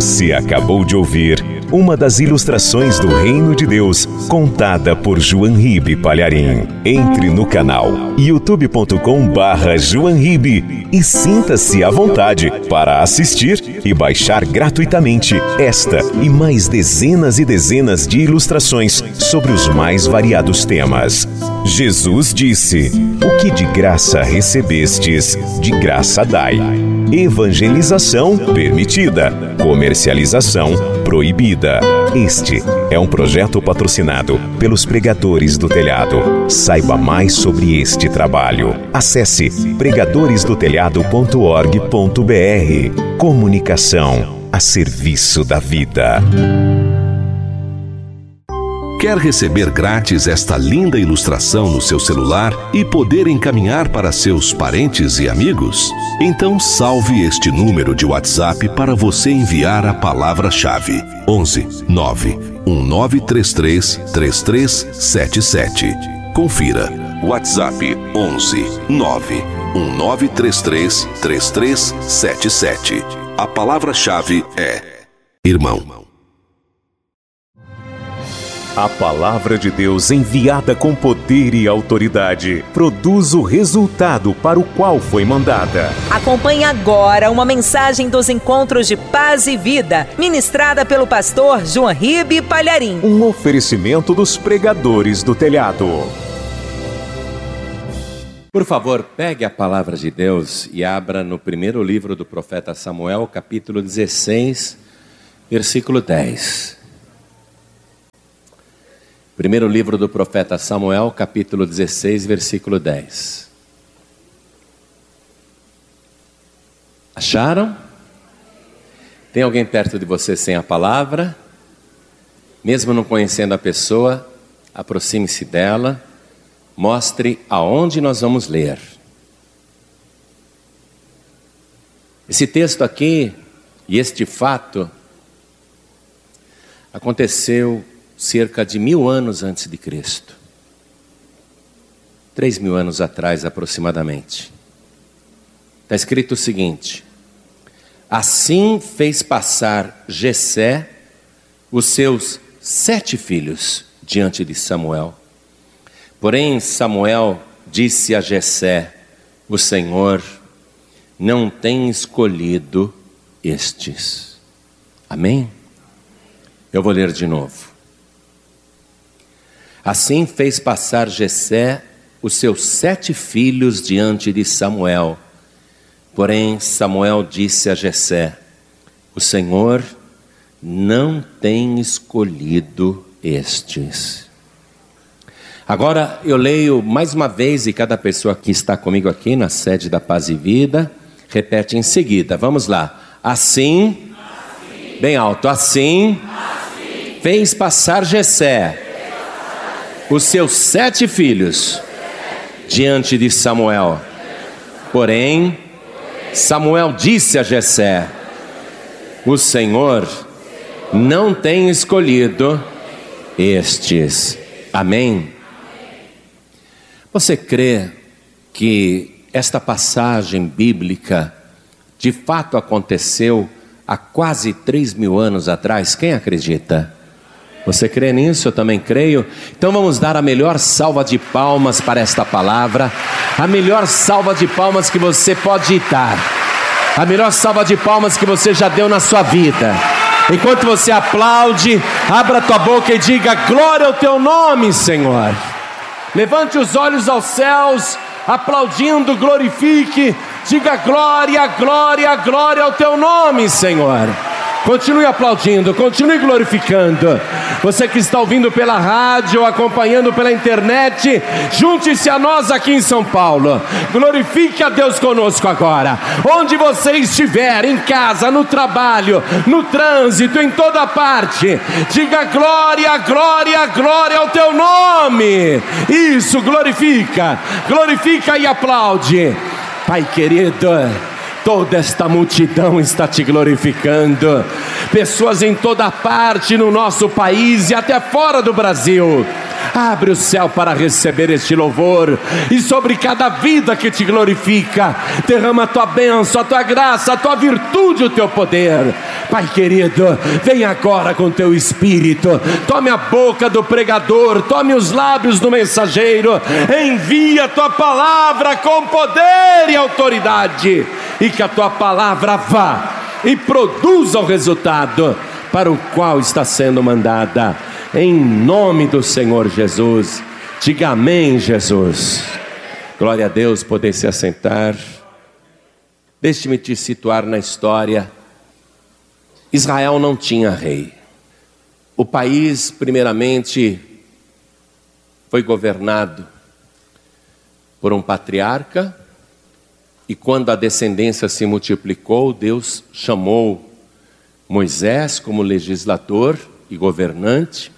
Você acabou de ouvir uma das ilustrações do Reino de Deus, contada por João Ribe Palharim. Entre no canal youtube.com/João Ribe e sinta-se à vontade para assistir e baixar gratuitamente esta e mais dezenas e dezenas de ilustrações sobre os mais variados temas. Jesus disse: "O que de graça recebestes, de graça dai." Evangelização permitida, comercialização proibida. Este é um projeto patrocinado pelos Pregadores do Telhado. Saiba mais sobre este trabalho. Acesse pregadoresdotelhado.org.br. Comunicação a serviço da vida. Quer receber grátis esta linda ilustração no seu celular e poder encaminhar para seus parentes e amigos? Então salve este número de WhatsApp para você enviar a palavra-chave: 11 9 1933 3377. Confira. WhatsApp 11 9 1933 3377. A palavra-chave é irmão. A palavra de Deus, enviada com poder e autoridade, produz o resultado para o qual foi mandada. Acompanhe agora uma mensagem dos Encontros de Paz e Vida, ministrada pelo pastor João Ribe Palharim. Um oferecimento dos Pregadores do Telhado. Por favor, pegue a palavra de Deus e abra no primeiro livro do profeta Samuel, capítulo 16, versículo 10. Primeiro livro do profeta Samuel, capítulo 16, versículo 10. Acharam? Tem alguém perto de você sem a palavra? Mesmo não conhecendo a pessoa, aproxime-se dela, mostre aonde nós vamos ler. Esse texto aqui e este fato aconteceu cerca de 1000 anos antes de Cristo. 3000 anos atrás aproximadamente. Está escrito o seguinte: assim fez passar Jessé os seus 7 filhos diante de Samuel. Porém Samuel disse a Jessé: o Senhor não tem escolhido estes. Amém? Eu vou ler de novo. Assim fez passar Jessé os seus 7 filhos diante de Samuel. Porém Samuel disse a Jessé: o Senhor não tem escolhido estes. Agora eu leio mais uma vez e cada pessoa que está comigo aqui na sede da Paz e Vida repete em seguida. Vamos lá. Assim, bem alto, assim fez passar Jessé os seus 7 filhos diante de Samuel. Porém Samuel disse a Jessé: o Senhor não tem escolhido estes. Amém? Você crê que esta passagem bíblica de fato aconteceu há quase 3000 anos atrás? Quem acredita? Você crê nisso? Eu também creio. Então vamos dar a melhor salva de palmas para esta palavra. A melhor salva de palmas que você pode dar. A melhor salva de palmas que você já deu na sua vida. Enquanto você aplaude, abra tua boca e diga: glória ao teu nome, Senhor. Levante os olhos aos céus, aplaudindo, glorifique. Diga: glória, glória, glória ao teu nome, Senhor. Continue aplaudindo, continue glorificando. Você que está ouvindo pela rádio, acompanhando pela internet, junte-se a nós aqui em São Paulo. Glorifique a Deus conosco agora. Onde você estiver, em casa, no trabalho, no trânsito, em toda parte, diga: glória, glória, glória ao teu nome. Isso, glorifica, glorifica e aplaude. Pai querido, toda esta multidão está te glorificando. Pessoas em toda parte no nosso país e até fora do Brasil. Abre o céu para receber este louvor. E sobre cada vida que te glorifica, derrama a tua bênção, a tua graça, a tua virtude, o teu poder. Pai querido, vem agora com teu Espírito, tome a boca do pregador, tome os lábios do mensageiro, envia a tua palavra com poder e autoridade, e que a tua palavra vá e produza o resultado para o qual está sendo mandada, em nome do Senhor Jesus. Diga amém, Jesus. Glória a Deus. Poder se assentar. Deixe-me te situar na história. Israel não tinha rei. O país, primeiramente, foi governado por um patriarca, e quando a descendência se multiplicou, Deus chamou Moisés como legislador e governante,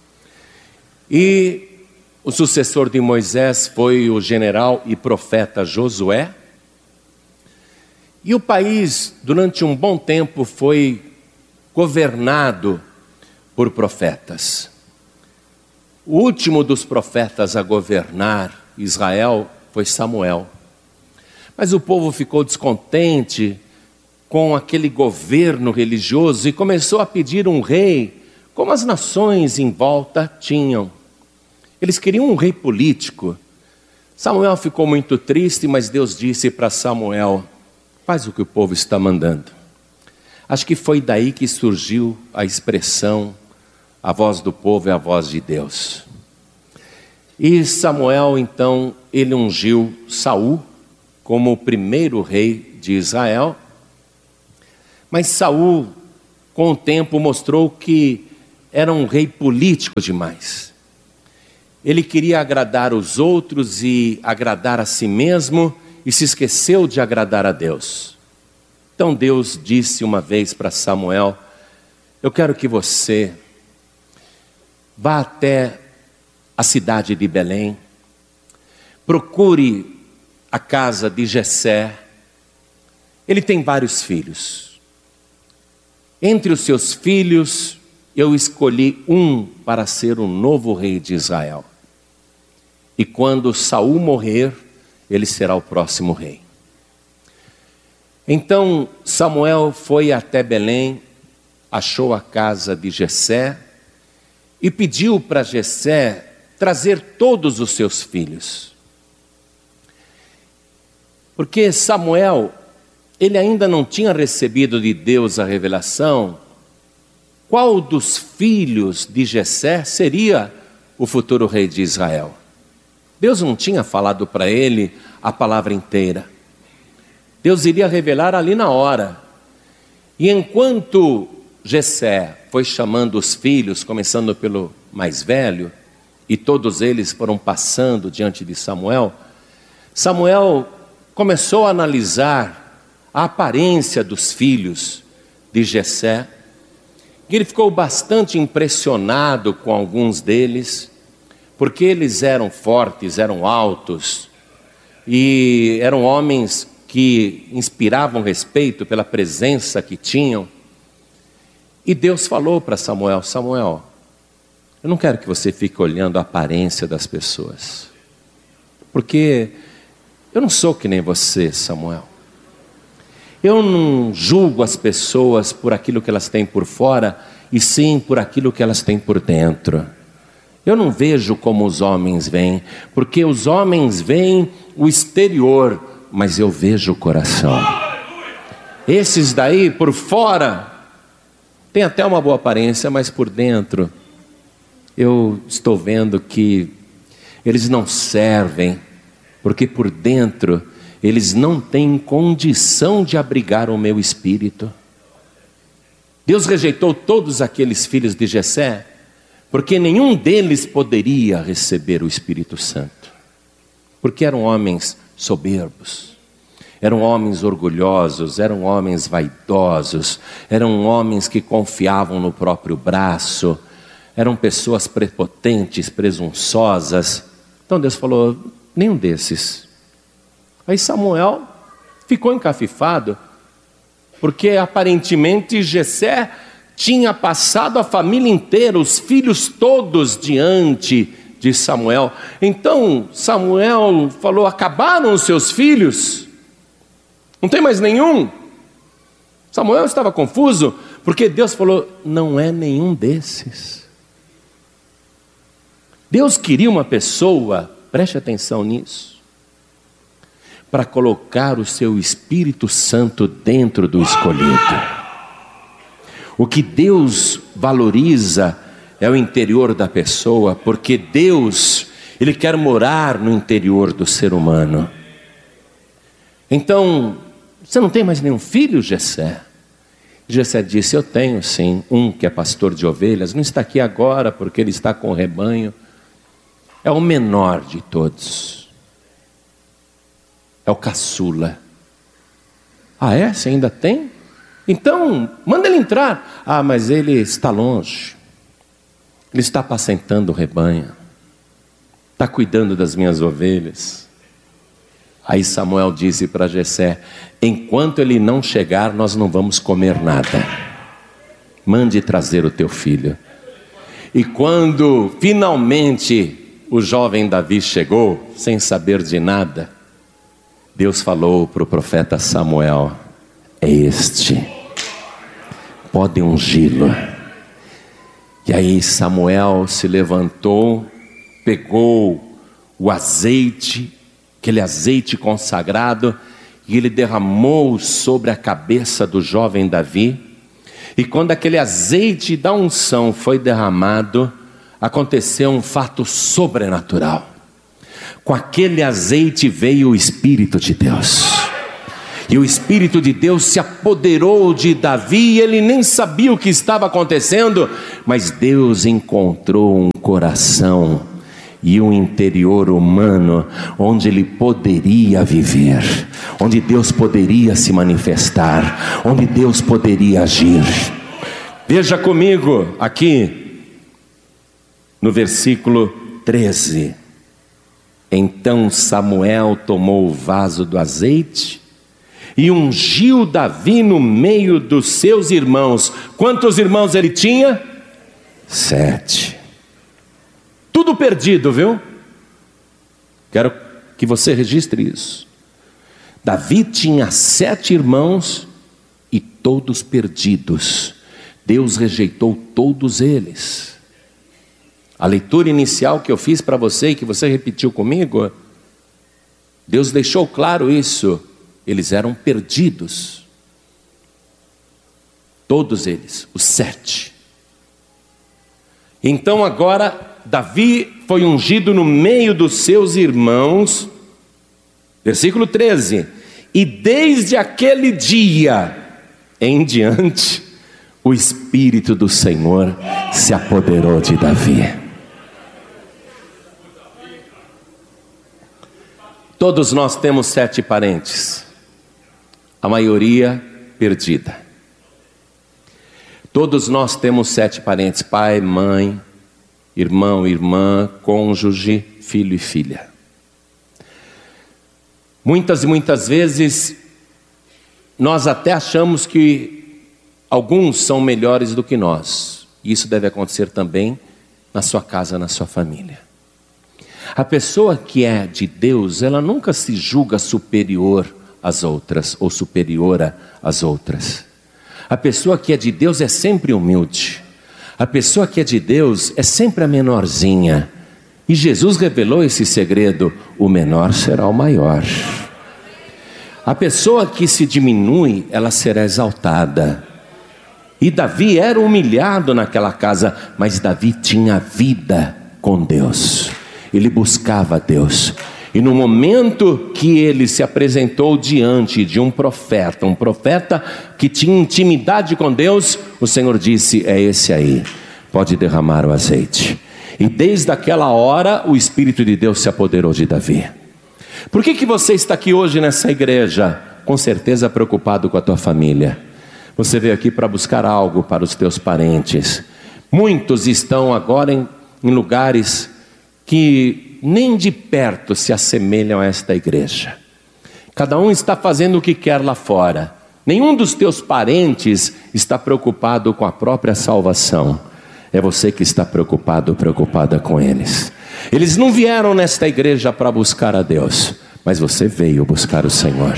e o sucessor de Moisés foi o general e profeta Josué. E o país, durante um bom tempo, foi governado por profetas. O último dos profetas a governar Israel foi Samuel. Mas o povo ficou descontente com aquele governo religioso e começou a pedir um rei, como as nações em volta tinham. Eles queriam um rei político. Samuel ficou muito triste, mas Deus disse para Samuel: faz o que o povo está mandando. Acho que foi daí que surgiu a expressão: a voz do povo é a voz de Deus. E Samuel, então, ele ungiu Saul como o primeiro rei de Israel. Mas Saul, com o tempo, mostrou que era um rei político demais. Ele queria agradar os outros e agradar a si mesmo, e se esqueceu de agradar a Deus. Então Deus disse uma vez para Samuel: eu quero que você vá até a cidade de Belém, procure a casa de Jessé. Ele tem vários filhos. Entre os seus filhos, eu escolhi um para ser o novo rei de Israel. E quando Saul morrer, ele será o próximo rei. Então Samuel foi até Belém, achou a casa de Jessé e pediu para Jessé trazer todos os seus filhos. Porque Samuel, ele ainda não tinha recebido de Deus a revelação qual dos filhos de Jessé seria o futuro rei de Israel. Deus não tinha falado para ele a palavra inteira. Deus iria revelar ali na hora. E enquanto Jessé foi chamando os filhos, começando pelo mais velho, e todos eles foram passando diante de Samuel, Samuel começou a analisar a aparência dos filhos de Jessé. E ele ficou bastante impressionado com alguns deles, porque eles eram fortes, eram altos, e eram homens que inspiravam respeito pela presença que tinham. E Deus falou para Samuel: Samuel, eu não quero que você fique olhando a aparência das pessoas, porque eu não sou que nem você, Samuel. Eu não julgo as pessoas por aquilo que elas têm por fora, e sim por aquilo que elas têm por dentro. Eu não vejo como os homens veem, porque os homens veem o exterior, mas eu vejo o coração. Esses daí, por fora, tem até uma boa aparência, mas por dentro, eu estou vendo que eles não servem, porque por dentro, eles não têm condição de abrigar o meu espírito. Deus rejeitou todos aqueles filhos de Jessé, porque nenhum deles poderia receber o Espírito Santo, porque eram homens soberbos, eram homens orgulhosos, eram homens vaidosos, eram homens que confiavam no próprio braço, eram pessoas prepotentes, presunçosas. Então Deus falou: nenhum desses. Aí Samuel ficou encafifado, porque aparentemente Jessé tinha passado a família inteira, os filhos todos diante de Samuel. Então Samuel falou: acabaram os seus filhos? Não tem mais nenhum? Samuel estava confuso, Porque Deus falou, não é nenhum desses. Deus queria uma pessoa, preste atenção nisso, para colocar o seu Espírito Santo dentro do escolhido. O que Deus valoriza é o interior da pessoa, porque Deus, Ele quer morar no interior do ser humano. Então, você não tem mais nenhum filho, Jessé? Jessé disse, eu tenho sim, um que é pastor de ovelhas, não está aqui agora porque ele está com o rebanho. É o menor de todos. É o caçula. Ah é? Você ainda tem? Então, manda ele entrar. Ah, mas ele está longe. Ele está apacentando o rebanho. Está cuidando das minhas ovelhas. Aí Samuel disse para Jessé, enquanto ele não chegar, nós não vamos comer nada. Mande trazer o teu filho. E quando finalmente o jovem Davi chegou, sem saber de nada, Deus falou para o profeta Samuel, é este, pode ungí-lo. E aí Samuel se levantou, pegou o azeite, aquele azeite consagrado, e ele derramou sobre a cabeça do jovem Davi. E quando aquele azeite da unção foi derramado, aconteceu um fato sobrenatural. Com aquele azeite veio o Espírito de Deus. E o Espírito de Deus se apoderou de Davi, e ele nem sabia o que estava acontecendo, mas Deus encontrou um coração e um interior humano onde ele poderia viver, onde Deus poderia se manifestar, onde Deus poderia agir. Veja comigo aqui no versículo 13. Então Samuel tomou o vaso do azeite e ungiu Davi no meio dos seus irmãos. Quantos irmãos ele tinha? 7. Tudo perdido, viu? Quero que você registre isso. Davi tinha 7 irmãos e todos perdidos. Deus rejeitou todos eles. A leitura inicial que eu fiz para você e que você repetiu comigo, Deus deixou claro isso. Eles eram perdidos. Todos eles, os 7. Então agora Davi foi ungido no meio dos seus irmãos. Versículo 13. E desde aquele dia em diante, o Espírito do Senhor se apoderou de Davi. Todos nós temos 7 parentes, a maioria perdida. Todos nós temos 7 parentes, pai, mãe, irmão, irmã, cônjuge, filho e filha. Muitas e muitas vezes, nós até achamos que alguns são melhores do que nós. E isso deve acontecer também na sua casa, na sua família. A pessoa que é de Deus, ela nunca se julga superior às outras, ou superiora às outras. A pessoa que é de Deus é sempre humilde. A pessoa que é de Deus é sempre a menorzinha. E Jesus revelou esse segredo: o menor será o maior. A pessoa que se diminui, ela será exaltada. E Davi era humilhado naquela casa, mas Davi tinha vida com Deus. Ele buscava Deus. E no momento que ele se apresentou diante de um profeta que tinha intimidade com Deus, o Senhor disse: é esse aí, pode derramar o azeite. E desde aquela hora o Espírito de Deus se apoderou de Davi. Por que você está aqui hoje nessa igreja? Com certeza preocupado com a tua família. Você veio aqui para buscar algo para os teus parentes. Muitos estão agora em lugares que nem de perto se assemelham a esta igreja. Cada um está fazendo o que quer lá fora. Nenhum dos teus parentes está preocupado com a própria salvação. É você que está preocupada com eles. Eles não vieram nesta igreja para buscar a Deus, mas você veio buscar o Senhor.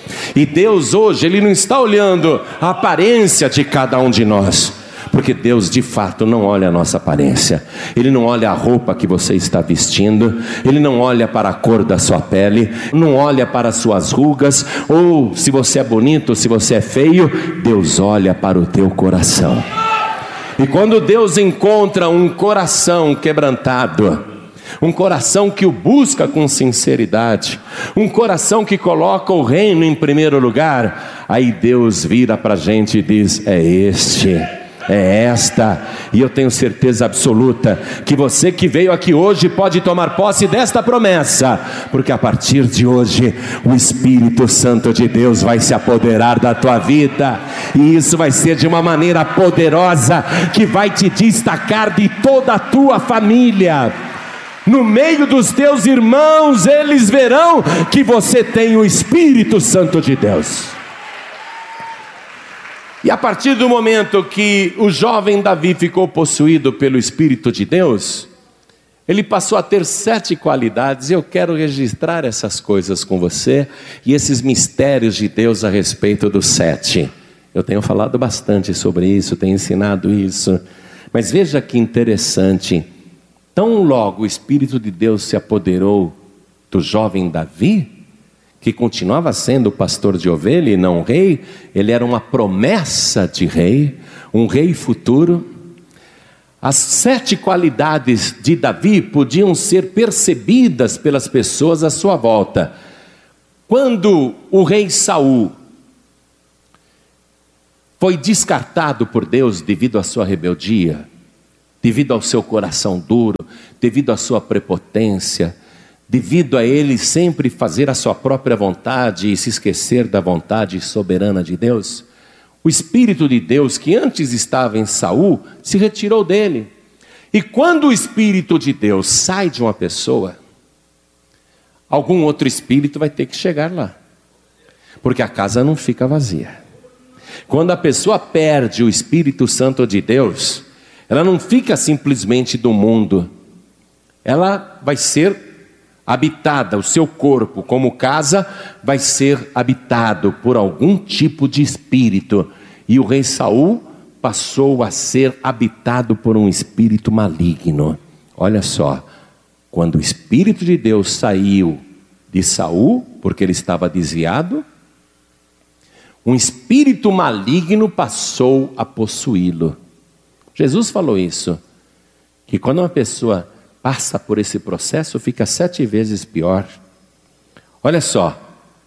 E Deus hoje, Ele não está olhando a aparência de cada um de nós, porque Deus de fato não olha a nossa aparência. Ele não olha a roupa que você está vestindo, Ele não olha para a cor da sua pele, não olha para as suas rugas, ou se você é bonito, se você é feio. Deus olha para o teu coração. E quando Deus encontra um coração quebrantado, um coração que o busca com sinceridade, um coração que coloca o reino em primeiro lugar, aí Deus vira para a gente e diz: é este, é esta. E eu tenho certeza absoluta que você que veio aqui hoje pode tomar posse desta promessa, porque a partir de hoje o Espírito Santo de Deus vai se apoderar da tua vida, e isso vai ser de uma maneira poderosa, que vai te destacar de toda a tua família. No meio dos teus irmãos, eles verão que você tem o Espírito Santo de Deus. E a partir do momento que o jovem Davi ficou possuído pelo Espírito de Deus, ele passou a ter 7 qualidades. Eu quero registrar essas coisas com você, e esses mistérios de Deus a respeito dos 7. Eu tenho falado bastante sobre isso, tenho ensinado isso, mas veja que interessante. Tão logo o Espírito de Deus se apoderou do jovem Davi, que continuava sendo pastor de ovelha e não rei, ele era uma promessa de rei, um rei futuro. As 7 qualidades de Davi podiam ser percebidas pelas pessoas à sua volta. Quando o rei Saul foi descartado por Deus devido à sua rebeldia, devido ao seu coração duro, devido à sua prepotência, devido a ele sempre fazer a sua própria vontade e se esquecer da vontade soberana de Deus, o Espírito de Deus, que antes estava em Saul, se retirou dele. E quando o Espírito de Deus sai de uma pessoa, algum outro espírito vai ter que chegar lá, porque a casa não fica vazia. Quando a pessoa perde o Espírito Santo de Deus, ela não fica simplesmente do mundo, ela vai ser habitada, o seu corpo como casa vai ser habitado por algum tipo de espírito. E o rei Saul passou a ser habitado por um espírito maligno. Olha só, quando o Espírito de Deus saiu de Saul, porque ele estava desviado, um espírito maligno passou a possuí-lo. Jesus falou isso, que quando uma pessoa passa por esse processo, fica 7 vezes pior. Olha só,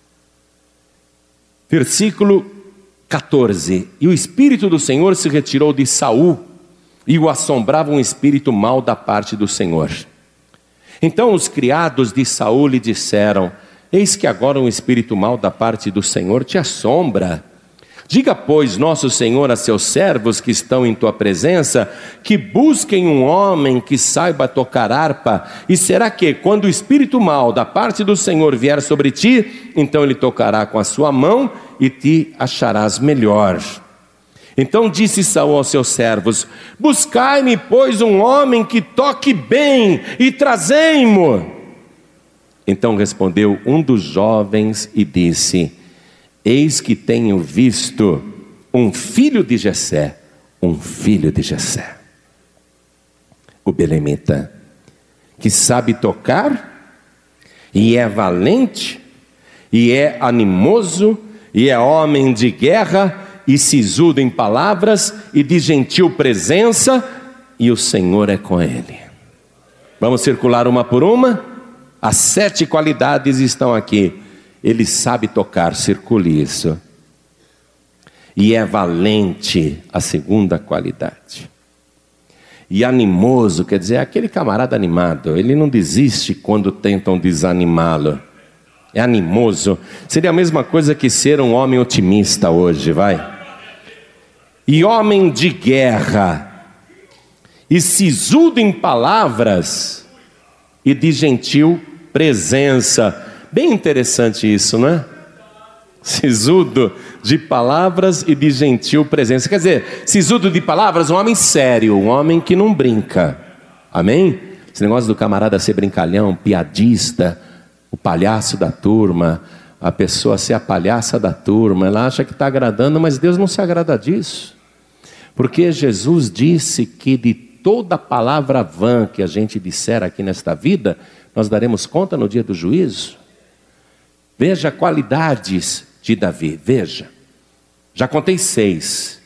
versículo 14: e o Espírito do Senhor se retirou de Saul, e o assombrava um espírito mau da parte do Senhor. Então os criados de Saul lhe disseram: eis que agora um espírito mau da parte do Senhor te assombra. Diga, pois, nosso Senhor a seus servos que estão em tua presença, que busquem um homem que saiba tocar harpa. E será que, quando o espírito mau da parte do Senhor vier sobre ti, então ele tocará com a sua mão e te acharás melhor. Então disse Saul aos seus servos: buscai-me, pois, um homem que toque bem, e trazei-mo. Então respondeu um dos jovens e disse: eis que tenho visto um filho de Jessé, o belemita, que sabe tocar, e é valente, e é animoso, e é homem de guerra, e sisudo em palavras, e de gentil presença, e o Senhor é com ele. Vamos circular uma por uma? As 7 qualidades estão aqui. Ele sabe tocar, circule isso. E é valente, a segunda qualidade. E animoso, quer dizer, é aquele camarada animado. Ele não desiste quando tentam desanimá-lo. É animoso. Seria a mesma coisa que ser um homem otimista hoje, vai? E homem de guerra, e sisudo em palavras, e de gentil presença. Bem interessante isso, não é? Sisudo de palavras e de gentil presença. Quer dizer, sisudo de palavras, um homem sério, um homem que não brinca. Amém? Esse negócio do camarada ser brincalhão, piadista, o palhaço da turma, a pessoa ser a palhaça da turma, ela acha que está agradando, mas Deus não se agrada disso. Porque Jesus disse que de toda palavra vã que a gente disser aqui nesta vida, nós daremos conta no dia do juízo. Veja qualidades de Davi, veja. Já contei 6.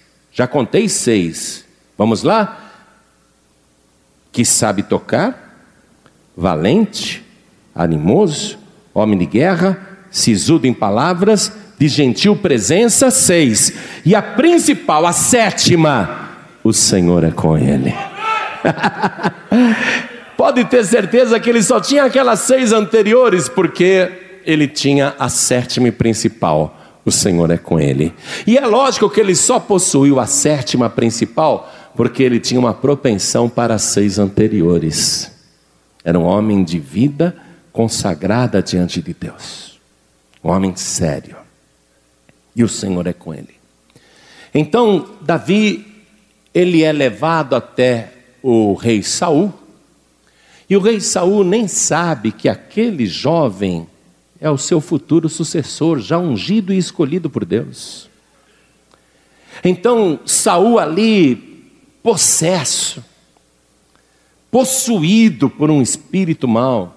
Vamos lá? Que sabe tocar, valente, animoso, homem de guerra, sisudo em palavras, de gentil presença, 6. E a principal, a 7ª, o Senhor é com ele. Pode ter certeza que ele só tinha aquelas 6 anteriores, porque ele tinha a 7ª e principal, o Senhor é com ele. E é lógico que ele só possuiu a 7ª principal, porque ele tinha uma propensão para as 6 anteriores. Era um homem de vida consagrada diante de Deus, um homem sério, e o Senhor é com ele. Então Davi, ele é levado até o rei Saul, e o rei Saul nem sabe que aquele jovem é o seu futuro sucessor, já ungido e escolhido por Deus. Então Saul ali, possuído por um espírito mau,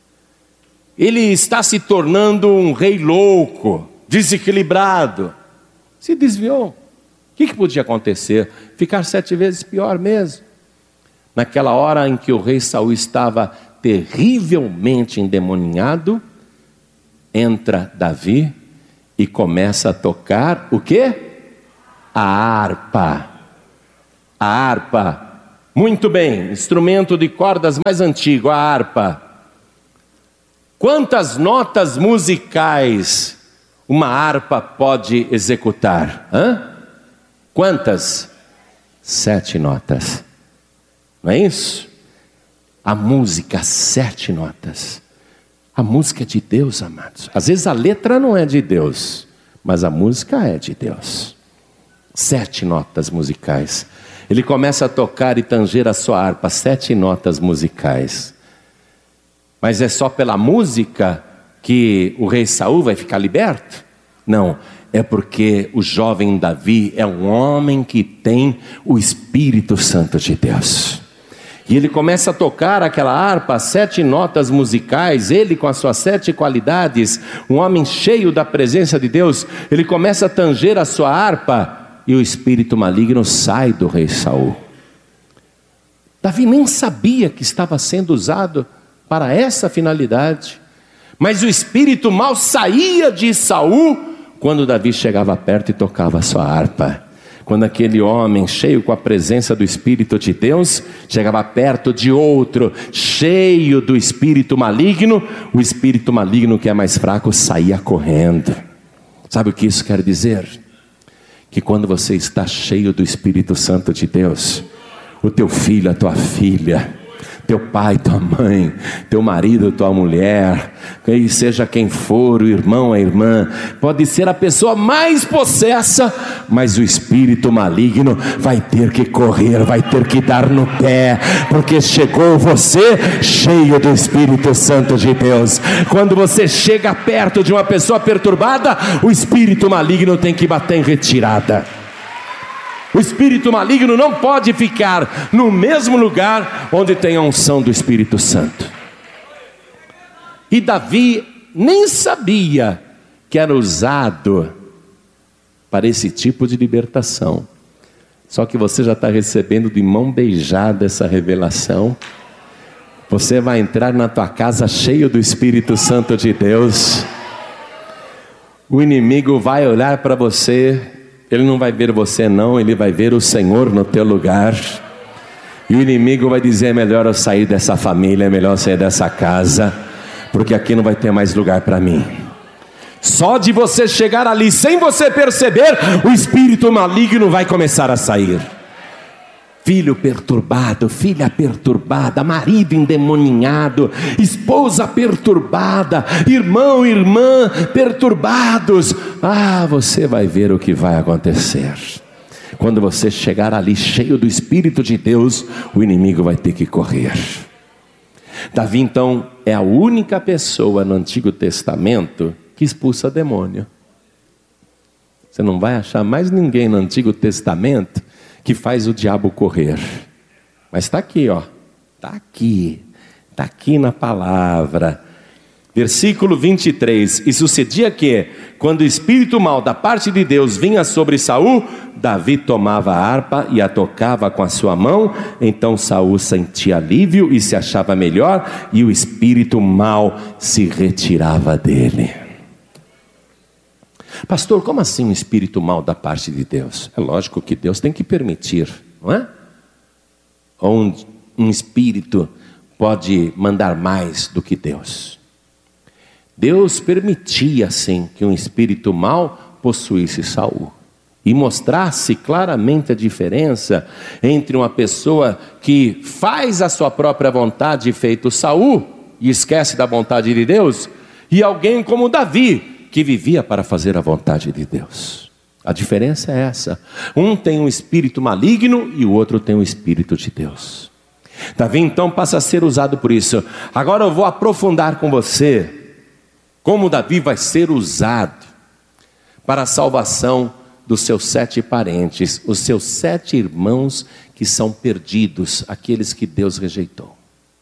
ele está se tornando um rei louco, desequilibrado, se desviou. O que podia acontecer? Ficar 7 vezes pior mesmo. Naquela hora em que o rei Saul estava terrivelmente endemoniado, entra Davi e começa a tocar o quê? A harpa. A harpa. Muito bem, instrumento de cordas mais antigo, a harpa. Quantas notas musicais uma harpa pode executar? Quantas? 7 notas. Não é isso? A música, 7 notas. A música é de Deus, amados. Às vezes a letra não é de Deus, mas a música é de Deus. 7 notas musicais. Ele começa a tocar e tanger a sua harpa, 7 notas musicais. Mas é só pela música que o rei Saul vai ficar liberto? Não, é porque o jovem Davi é um homem que tem o Espírito Santo de Deus. E ele começa a tocar aquela harpa, 7 notas musicais, ele com as suas 7 qualidades, um homem cheio da presença de Deus, ele começa a tanger a sua harpa, e o espírito maligno sai do rei Saul. Davi nem sabia que estava sendo usado para essa finalidade, mas o espírito mau saía de Saul quando Davi chegava perto e tocava a sua harpa. Quando aquele homem cheio com a presença do Espírito de Deus chegava perto de outro cheio do espírito maligno, o espírito maligno que é mais fraco saía correndo. Sabe o que isso quer dizer? Que quando você está cheio do Espírito Santo de Deus, o teu filho, a tua filha, teu pai, tua mãe, teu marido, tua mulher, e seja quem for, o irmão, a irmã, pode ser a pessoa mais possessa, mas o espírito maligno vai ter que correr, vai ter que dar no pé, porque chegou você cheio do Espírito Santo de Deus. Quando você chega perto de uma pessoa perturbada, o espírito maligno tem que bater em retirada. O espírito maligno não pode ficar no mesmo lugar onde tem a unção do Espírito Santo. E Davi nem sabia que era usado para esse tipo de libertação. Só que você já está recebendo de mão beijada essa revelação. Você vai entrar na tua casa cheio do Espírito Santo de Deus. O inimigo vai olhar para você. Ele não vai ver você não, ele vai ver o Senhor no teu lugar. E o inimigo vai dizer, é melhor eu sair dessa família, é melhor eu sair dessa casa, porque aqui não vai ter mais lugar para mim. Só de você chegar ali, sem você perceber, o espírito maligno vai começar a sair. Filho perturbado, filha perturbada, marido endemoninhado, esposa perturbada, irmão, irmã perturbados. Você vai ver o que vai acontecer. Quando você chegar ali cheio do Espírito de Deus, o inimigo vai ter que correr. Davi então é a única pessoa no Antigo Testamento que expulsa demônio. Você não vai achar mais ninguém no Antigo Testamento que faz o diabo correr. Mas está aqui, ó. Está aqui na palavra. Versículo 23. E sucedia que, quando o espírito mau da parte de Deus vinha sobre Saul, Davi tomava a harpa e a tocava com a sua mão. Então Saul sentia alívio e se achava melhor, e o espírito mau se retirava dele. Pastor, como assim um espírito mau da parte de Deus? É lógico que Deus tem que permitir, não é? Ou um espírito pode mandar mais do que Deus. Deus permitia, sim, que um espírito mau possuísse Saul e mostrasse claramente a diferença entre uma pessoa que faz a sua própria vontade, feito Saul, e esquece da vontade de Deus, e alguém como Davi, que vivia para fazer a vontade de Deus. A diferença é essa. Um tem um espírito maligno e o outro tem um espírito de Deus. Davi então passa a ser usado por isso. Agora eu vou aprofundar com você como Davi vai ser usado para a salvação dos seus 7 parentes, os seus 7 irmãos que são perdidos, aqueles que Deus rejeitou.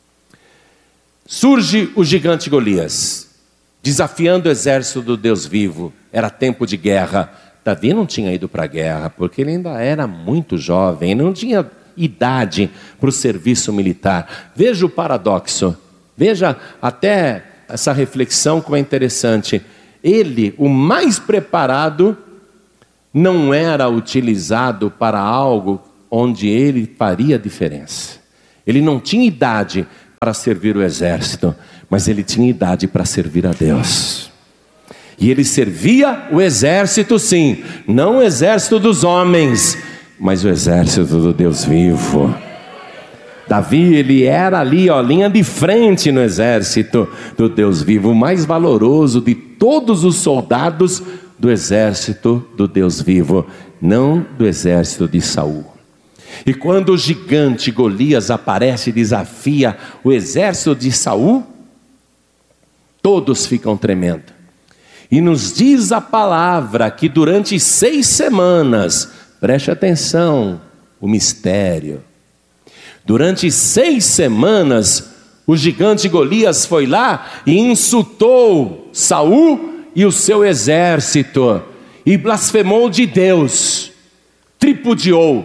Surge o gigante Golias, desafiando o exército do Deus vivo. Era tempo de guerra. Davi não tinha ido para a guerra, porque ele ainda era muito jovem, não tinha idade para o serviço militar. Veja o paradoxo, veja até essa reflexão como é interessante. Ele, o mais preparado, não era utilizado para algo onde ele faria diferença. Ele não tinha idade para servir o exército, mas ele tinha idade para servir a Deus. E ele servia o exército, sim, não o exército dos homens, mas o exército do Deus vivo. Davi, ele era ali, ó, linha de frente no exército do Deus vivo, o mais valoroso de todos os soldados do exército do Deus vivo, não do exército de Saul. E quando o gigante Golias aparece e desafia o exército de Saul, todos ficam tremendo. E nos diz a palavra que durante 6 semanas, preste atenção, o mistério. Durante 6 semanas, o gigante Golias foi lá e insultou Saul e o seu exército, e blasfemou de Deus, tripudiou.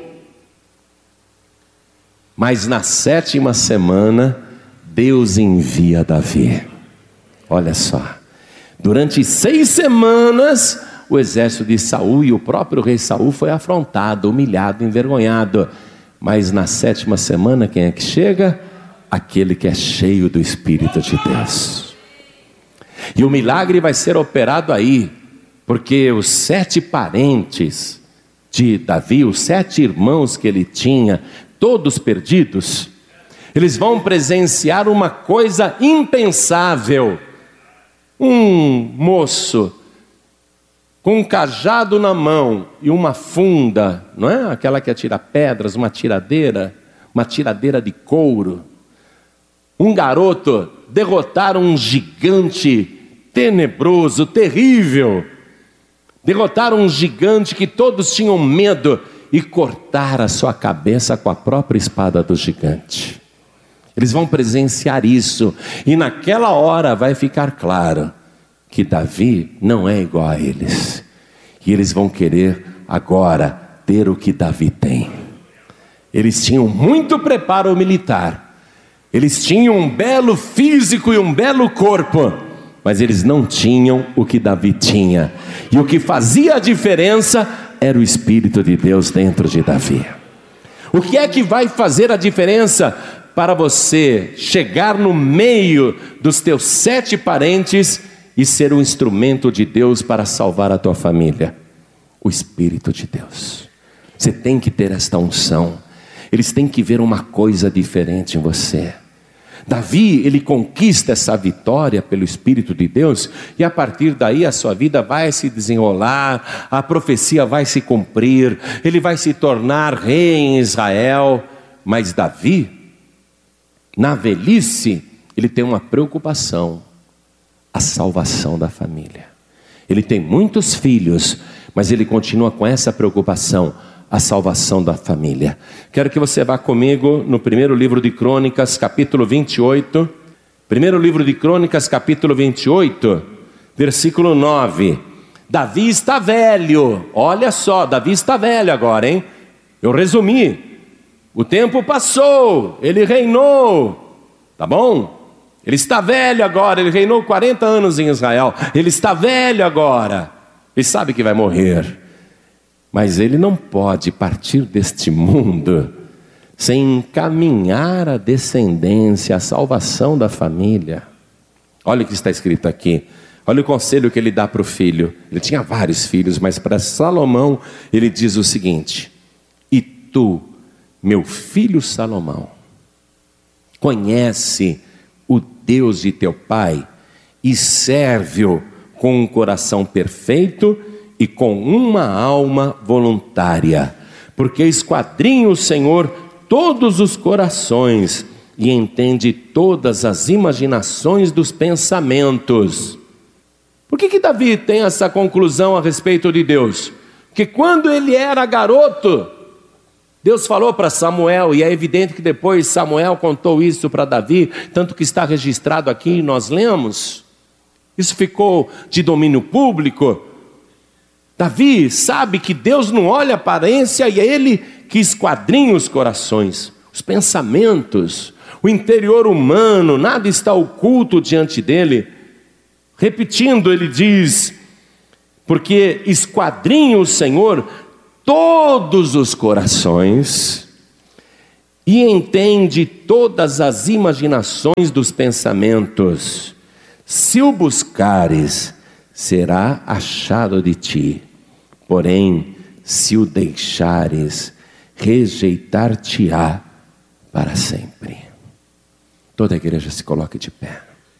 Mas na 7ª semana, Deus envia Davi. Olha só, durante 6 semanas, o exército de Saul e o próprio rei Saul foi afrontado, humilhado, envergonhado. Mas na 7ª semana, quem é que chega? Aquele que é cheio do Espírito de Deus. E o milagre vai ser operado aí, porque os 7 parentes de Davi, os 7 irmãos que ele tinha, todos perdidos, eles vão presenciar uma coisa impensável. Um moço com um cajado na mão e uma funda, não é? Aquela que atira pedras, uma tiradeira de couro. Um garoto derrotar um gigante tenebroso, terrível. Derrotar um gigante que todos tinham medo e cortar a sua cabeça com a própria espada do gigante. Eles vão presenciar isso, e naquela hora vai ficar claro que Davi não é igual a eles, e eles vão querer agora ter o que Davi tem. Eles tinham muito preparo militar, eles tinham um belo físico e um belo corpo, mas eles não tinham o que Davi tinha, e o que fazia a diferença era o Espírito de Deus dentro de Davi. O que é que vai fazer a diferença para você chegar no meio dos teus 7 parentes e ser um instrumento de Deus para salvar a tua família? O Espírito de Deus. Você tem que ter esta unção. Eles têm que ver uma coisa diferente em você. Davi, ele conquista essa vitória pelo Espírito de Deus, e a partir daí a sua vida vai se desenrolar, a profecia vai se cumprir, ele vai se tornar rei em Israel. Mas Davi, na velhice, ele tem uma preocupação: a salvação da família. Ele tem muitos filhos, mas ele continua com essa preocupação, a salvação da família. Quero que você vá comigo no primeiro livro de Crônicas, capítulo 28. Primeiro livro de Crônicas, capítulo 28, versículo 9. Davi está velho. Olha só, Davi está velho agora, hein? Eu resumi. O tempo passou, ele reinou. Tá bom? Ele está velho agora, ele reinou 40 anos em Israel. Ele está velho agora. Ele sabe que vai morrer. Mas ele não pode partir deste mundo sem encaminhar a descendência, a salvação da família. Olha o que está escrito aqui. Olha o conselho que ele dá para o filho. Ele tinha vários filhos, mas para Salomão ele diz o seguinte: e tu, meu filho Salomão, conhece o Deus de teu pai e serve-o com um coração perfeito e com uma alma voluntária, porque esquadrinha o Senhor todos os corações e entende todas as imaginações dos pensamentos. Por que Davi tem essa conclusão a respeito de Deus? Porque quando ele era garoto, Deus falou para Samuel, e é evidente que depois Samuel contou isso para Davi, tanto que está registrado aqui e nós lemos. Isso ficou de domínio público. Davi sabe que Deus não olha a aparência e é Ele que esquadrinha os corações, os pensamentos, o interior humano, nada está oculto diante dele. Repetindo, ele diz: porque esquadrinha o Senhor todos os corações e entende todas as imaginações dos pensamentos. Se o buscares, será achado de ti, porém, se o deixares, rejeitar-te-á para sempre. Toda a igreja se coloque de pé.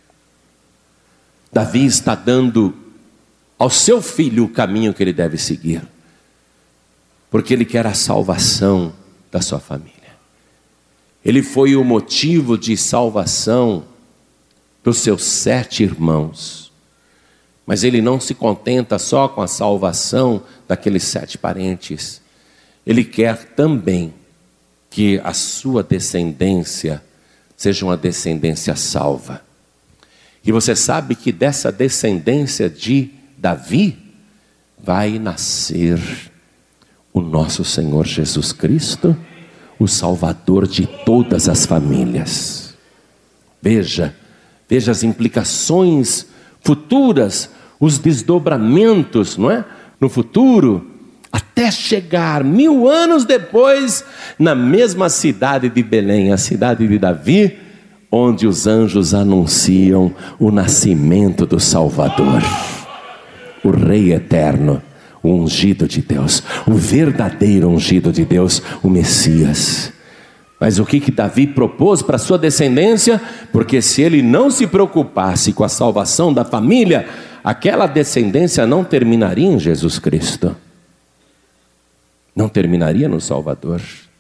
Davi está dando ao seu filho o caminho que ele deve seguir, porque ele quer a salvação da sua família. Ele foi o motivo de salvação dos seus 7 irmãos, mas ele não se contenta só com a salvação daqueles 7 parentes. Ele quer também que a sua descendência seja uma descendência salva. E você sabe que dessa descendência de Davi vai nascer o nosso Senhor Jesus Cristo, o Salvador de todas as famílias. Veja as implicações futuras, os desdobramentos, não é? No futuro, até chegar 1000 anos depois, na mesma cidade de Belém, a cidade de Davi, onde os anjos anunciam o nascimento do Salvador, o Rei eterno, o ungido de Deus, o verdadeiro ungido de Deus, o Messias. Mas o que Davi propôs para sua descendência? Porque se ele não se preocupasse com a salvação da família, aquela descendência não terminaria em Jesus Cristo, não terminaria no Salvador.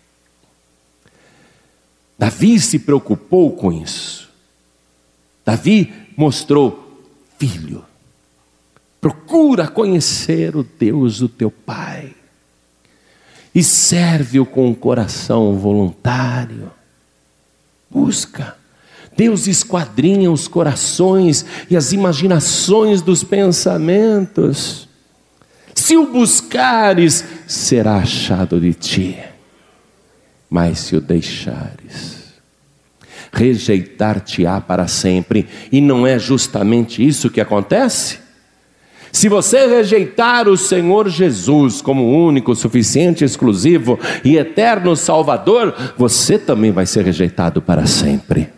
Davi se preocupou com isso. Davi mostrou: filho, procura conhecer o Deus do teu pai e serve-o com um coração voluntário. Busca. Deus esquadrinha os corações e as imaginações dos pensamentos. Se o buscares, será achado de ti. Mas se o deixares, rejeitar-te-á para sempre. E não é justamente isso que acontece? Se você rejeitar o Senhor Jesus como único, suficiente, exclusivo e eterno Salvador, você também vai ser rejeitado para sempre.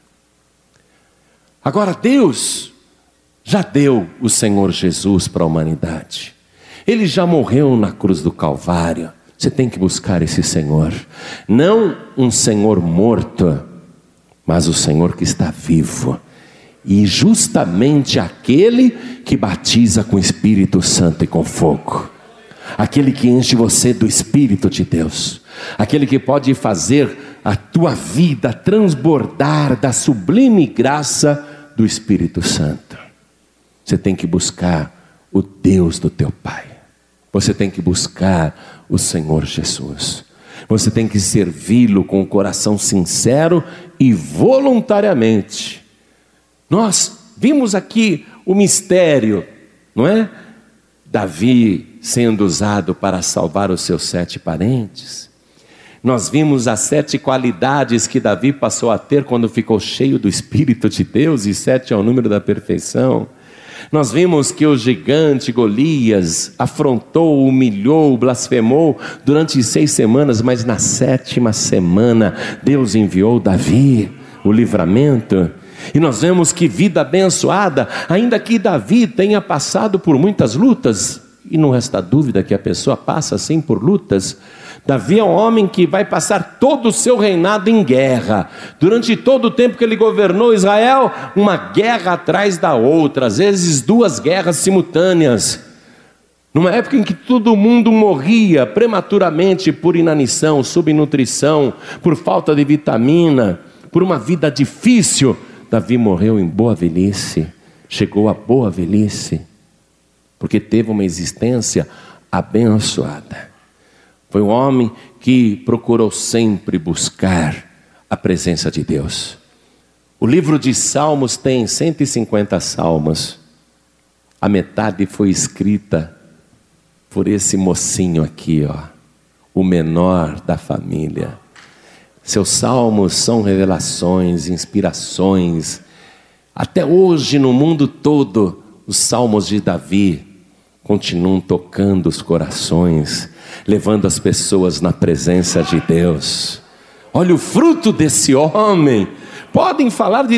Agora Deus já deu o Senhor Jesus para a humanidade. Ele já morreu na cruz do Calvário. Você tem que buscar esse Senhor, não um Senhor morto, mas o Senhor que está vivo, e justamente aquele que batiza com o Espírito Santo e com fogo, aquele que enche você do Espírito de Deus, aquele que pode fazer a tua vida transbordar da sublime graça do Espírito Santo. Você tem que buscar o Deus do teu pai. Você tem que buscar o Senhor Jesus. Você tem que servi-lo com o coração sincero e voluntariamente. Nós vimos aqui o mistério, não é? Davi sendo usado para salvar os seus 7 parentes. Nós vimos as 7 qualidades que Davi passou a ter quando ficou cheio do Espírito de Deus, e 7 é o número da perfeição. Nós vimos que o gigante Golias afrontou, humilhou, blasfemou durante 6 semanas, mas na 7ª semana Deus enviou Davi, o livramento. E nós vemos que vida abençoada, ainda que Davi tenha passado por muitas lutas, e não resta dúvida que a pessoa passa sim por lutas. Davi é um homem que vai passar todo o seu reinado em guerra. Durante todo o tempo que ele governou Israel, uma guerra atrás da outra, às vezes 2 guerras simultâneas. Numa época em que todo mundo morria prematuramente por inanição, subnutrição, por falta de vitamina, por uma vida difícil, Davi morreu em boa velhice, chegou à boa velhice, porque teve uma existência abençoada. Foi um homem que procurou sempre buscar a presença de Deus. O livro de Salmos tem 150 salmos. A metade foi escrita por esse mocinho aqui, ó, o menor da família. Seus salmos são revelações, inspirações. Até hoje, no mundo todo, os salmos de Davi continuam tocando os corações, levando as pessoas na presença de Deus. Olha o fruto desse homem. Podem falar de